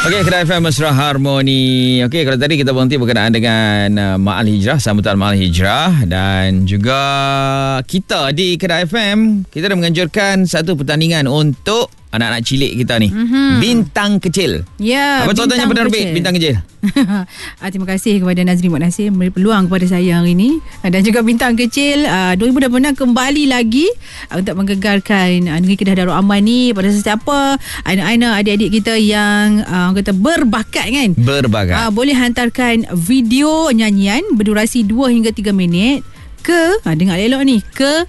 Okey, Kedai FM Mesra Harmoni. Okey, kalau tadi kita berhenti berkenaan dengan Ma'al Hijrah, sambutan Ma'al Hijrah, dan juga kita di Kedai FM, kita dah menganjurkan satu pertandingan untuk anak-anak cilik kita ni. Bintang kecil. Ya, apa contohnya penerbit Bintang Kecil? Terima kasih kepada Nazri Mak Nasir memberi peluang kepada saya hari ini. Dan juga Bintang Kecil 2026 kembali lagi untuk menggegarkan negeri Kedah Darul Aman ni pada sesiapa anak-anak, adik-adik kita yang kata berbakat kan. Berbakat. Boleh hantarkan video nyanyian berdurasi 2 hingga 3 minit ke, dengar elok ni, ke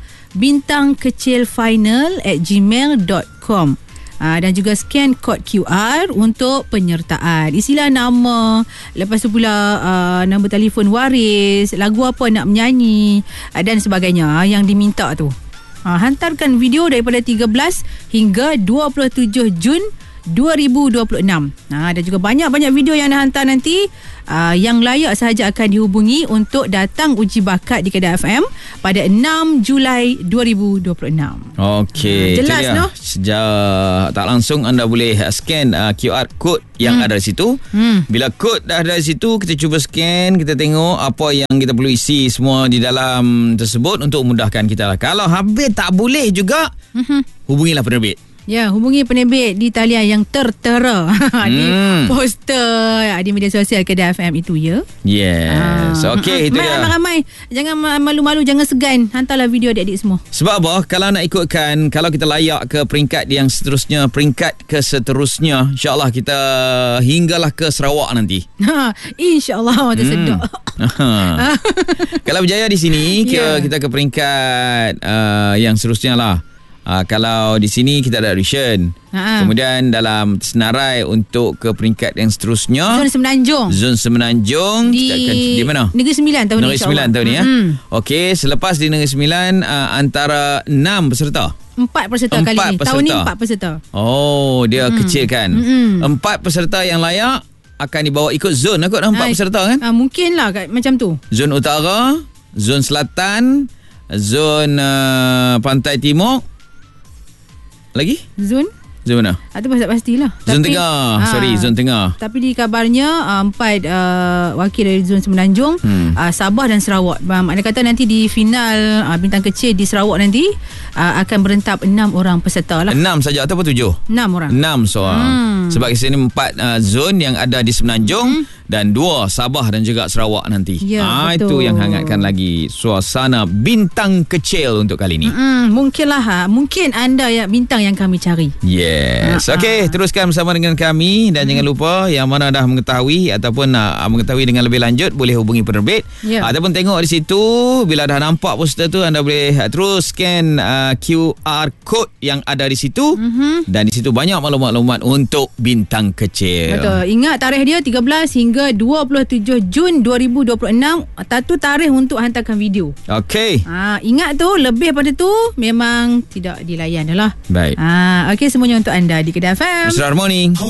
bintangkecilfinal@gmail.com. Dan juga scan kod QR untuk penyertaan. Isilah nama, lepas tu pula nombor telefon waris, lagu apa nak menyanyi dan sebagainya yang diminta tu. Hantarkan video daripada 13 hingga 27 Jun 2026. Dan juga banyak-banyak video yang anda hantar nanti yang layak sahaja akan dihubungi untuk datang uji bakat di Kedai FM pada 6 Julai 2026. Okey, jelas no? Sejak tak langsung anda boleh scan QR code yang ada di situ. Bila kod dah ada di situ, kita cuba scan, kita tengok apa yang kita perlu isi semua di dalam tersebut untuk memudahkan kita lah. Kalau habis tak boleh juga, hubungilah penerbit. Ya, hubungi penerbit di talian yang tertera di poster di media sosial Kedai FM itu ya. Yes. Okey, itu dia. Ramai-ramai. Jangan malu-malu, jangan segan. Hantarlah video adik-adik semua. Sebab apa? Kalau nak ikutkan, kalau kita layak ke peringkat yang seterusnya, insya-Allah kita hinggalah ke Sarawak nanti. Insya-Allah tersedok. Kalau berjaya di sini, kita ke peringkat yang seterusnya lah. Kalau di sini kita ada audition, kemudian dalam senarai untuk ke peringkat yang seterusnya, Zon Semenanjung kita akan di mana? Negeri Sembilan tahun ni. Negeri Sembilan tahun ni ya. Okey, selepas di Negeri Sembilan antara 6 peserta. 4 peserta kali ni. Tahun ni 4 peserta. Oh, dia kecil kan. 4 peserta yang layak akan dibawa ikut zon kot 4 peserta kan? Mungkinlah macam tu. Zon Utara, Zon Selatan, Zon Pantai Timur. Lagi? Zon mana? Itu pastilah. Zon Tengah. Zon Tengah. Tapi di kabarnya 4 wakil dari Zon Semenanjung, Sabah dan Sarawak. Maknanya kata nanti di final Bintang Kecil di Sarawak nanti akan berentap 6 orang peserta lah. 6 saja ataupun 7? 6 orang. 6 seorang. Sebab di sini 4 zon yang ada di Semenanjung dan 2 Sabah dan juga Sarawak nanti. Ya, itu yang hangatkan lagi suasana Bintang Kecil untuk kali ini. Mungkinlah mungkin anda ya bintang yang kami cari. Yes. Okey, teruskan bersama dengan kami dan jangan lupa yang mana dah mengetahui ataupun mengetahui dengan lebih lanjut boleh hubungi penerbit ataupun tengok di situ. Bila dah nampak poster tu, anda boleh terus scan QR code yang ada di situ dan di situ banyak maklumat-maklumat untuk Bintang Kecil. Betul. Ingat tarikh dia 13 hingga 27 Jun 2026. Itu tarikh untuk hantarkan video. Okey. Ingat tu, lebih pada tu memang tidak dilayan dah lah. Baik. Okey, semuanya untuk anda di Kedai FM Mesra Harmoni.